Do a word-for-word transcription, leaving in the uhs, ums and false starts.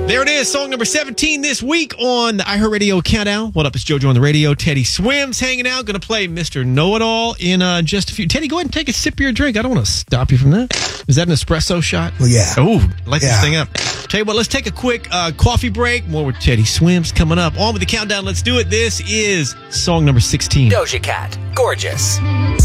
There it is, song number seventeen this week on the iHeartRadio Countdown. What up, it's JoJo on the radio. Teddy Swims hanging out. Going to play Mister Know-It-All in uh, just a few. Teddy, go ahead and take a sip of your drink. I don't want to stop you from that. Is that an espresso shot? Well, yeah. Oh, light Yeah. this thing up. Tell you what, let's take a quick uh, coffee break. More with Teddy Swims coming up. On with the countdown. Let's do it. This is song number sixteen. Doja Cat, Gorgeous.